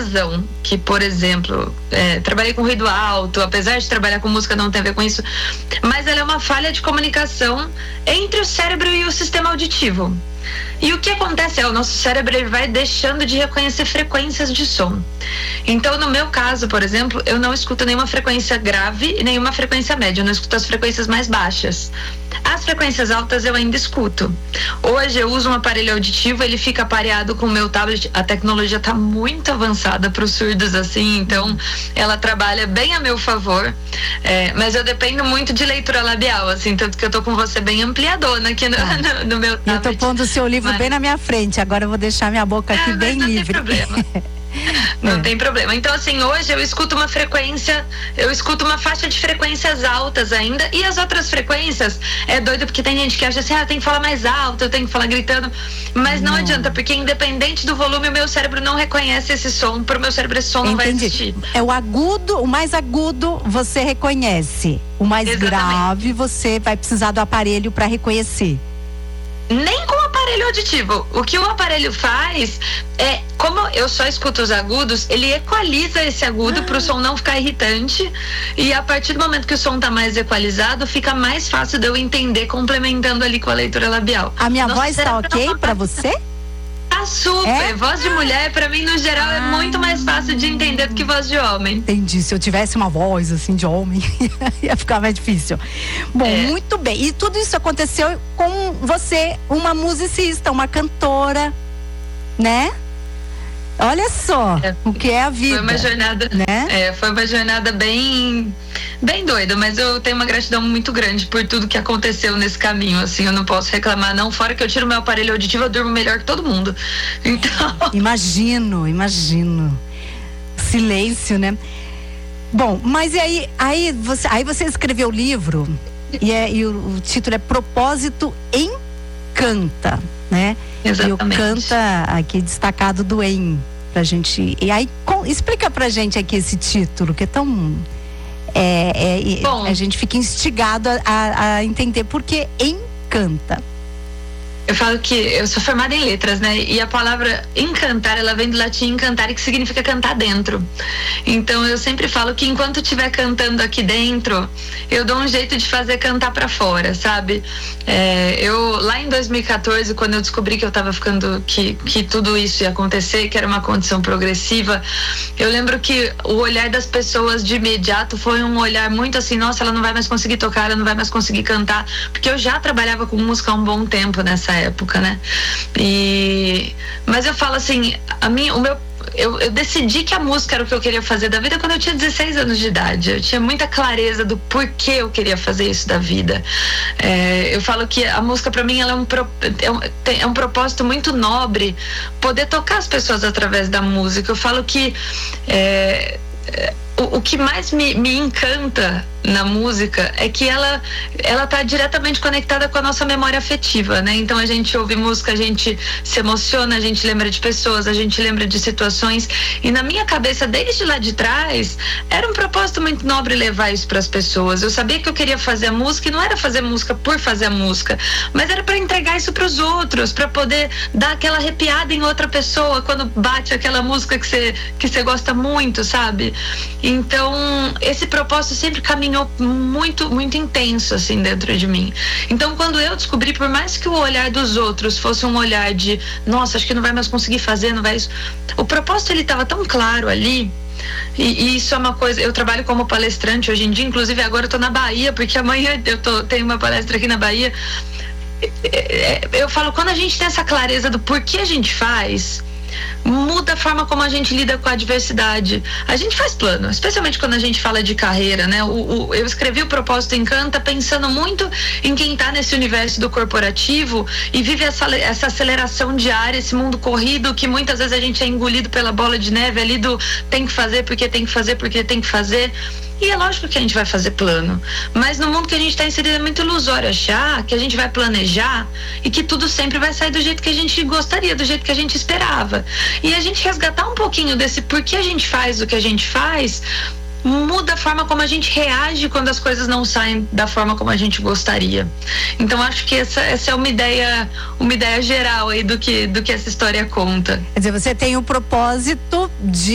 razão que, por exemplo, trabalhei com ruído alto, apesar de trabalhar com música não tem a ver com isso, mas ela é uma falha de comunicação entre o cérebro e o sistema auditivo. E o que acontece o nosso cérebro ele vai deixando de reconhecer frequências de som. Então, no meu caso, por exemplo, eu não escuto nenhuma frequência grave e nenhuma frequência média, eu não escuto as frequências mais baixas. As frequências altas eu ainda escuto. Hoje eu uso um aparelho auditivo, ele fica pareado com o meu tablet. A tecnologia está muito avançada para os surdos assim, então ela trabalha bem a meu favor, mas eu dependo muito de leitura labial, assim, tanto que eu tô com você bem ampliadona aqui no meu tablet. Eu tô pondo o seu livro bem na minha frente, agora eu vou deixar minha boca aqui bem livre. Não tem problema. Não tem problema. Então, assim, hoje eu escuto uma faixa de frequências altas ainda, e as outras frequências, é doido porque tem gente que acha assim, eu tenho que falar mais alto, eu tenho que falar gritando, mas não adianta, porque independente do volume, o meu cérebro não reconhece esse som, pro meu cérebro esse som não vai existir. É o agudo, o mais agudo você reconhece, o mais grave você vai precisar do aparelho para reconhecer. Nem com o aparelho auditivo. O que o aparelho faz é, como eu só escuto os agudos, ele equaliza esse agudo para o som não ficar irritante, e a partir do momento que o som tá mais equalizado, fica mais fácil de eu entender, complementando ali com a leitura labial. A minha voz tá ok para você? Tá super. Voz de mulher, pra mim, no geral, é muito mais fácil de entender do que voz de homem. Entendi. Se eu tivesse uma voz, assim, de homem, ia ficar mais difícil. Bom, muito bem. E tudo isso aconteceu com você, uma musicista, uma cantora, né? Olha só o que é a vida. Foi uma jornada, né? Foi uma jornada bem doida, mas eu tenho uma gratidão muito grande por tudo que aconteceu nesse caminho, assim, eu não posso reclamar não, fora que eu tiro meu aparelho auditivo, eu durmo melhor que todo mundo, então... Imagino. Silêncio, né? Bom, mas e aí você escreveu o livro, e o título é Propósito Encanta, né? Exatamente. E o canta aqui destacado do em, pra gente, e aí explica pra gente aqui esse título, que é tão... Bom, a gente fica instigado a entender por que encanta. Eu falo que eu sou formada em letras, né? E a palavra encantar, ela vem do latim encantare, que significa cantar dentro. Então eu sempre falo que enquanto eu estiver cantando aqui dentro, eu dou um jeito de fazer cantar pra fora, sabe? Eu, lá em 2014, quando eu descobri que eu tava ficando, que tudo isso ia acontecer, que era uma condição progressiva, eu lembro que o olhar das pessoas de imediato foi um olhar muito assim, nossa, ela não vai mais conseguir tocar, ela não vai mais conseguir cantar, porque eu já trabalhava com música há um bom tempo nessa época, né? Mas eu falo assim, eu decidi que a música era o que eu queria fazer da vida quando eu tinha 16 anos de idade. Eu tinha muita clareza do porquê eu queria fazer isso da vida. Eu falo que a música pra mim ela é um propósito muito nobre, poder tocar as pessoas através da música. Eu falo que o que mais me encanta na música é que ela tá diretamente conectada com a nossa memória afetiva, né? Então a gente ouve música, a gente se emociona, a gente lembra de pessoas, a gente lembra de situações, e na minha cabeça, desde lá de trás, era um propósito muito nobre levar isso para as pessoas. Eu sabia que eu queria fazer a música, e não era fazer música por fazer a música, mas era para entregar isso para os outros, para poder dar aquela arrepiada em outra pessoa quando bate aquela música que você gosta muito, sabe? Então esse propósito sempre caminhou muito, muito intenso assim dentro de mim. Então quando eu descobri, por mais que o olhar dos outros fosse um olhar de nossa, acho que não vai mais conseguir fazer, não vai isso, o propósito ele estava tão claro ali. E isso é uma coisa, eu trabalho como palestrante hoje em dia, inclusive agora eu tô na Bahia, porque amanhã tenho uma palestra aqui na Bahia. Eu falo, quando a gente tem essa clareza do porquê a gente faz, muda a forma como a gente lida com a adversidade. A gente faz plano, especialmente quando a gente fala de carreira, né? Eu escrevi o Propósito Encanta pensando muito em quem tá nesse universo do corporativo e vive essa aceleração diária, esse mundo corrido que muitas vezes a gente é engolido pela bola de neve ali do tem que fazer porque tem que fazer porque tem que fazer. E é lógico que a gente vai fazer plano, mas no mundo que a gente está inserido é muito ilusório achar que a gente vai planejar e que tudo sempre vai sair do jeito que a gente gostaria, do jeito que a gente esperava. E a gente resgatar um pouquinho desse porquê a gente faz o que a gente faz, muda a forma como a gente reage quando as coisas não saem da forma como a gente gostaria. Então acho que essa é uma ideia geral aí do que essa história conta. Quer dizer, você tem o propósito de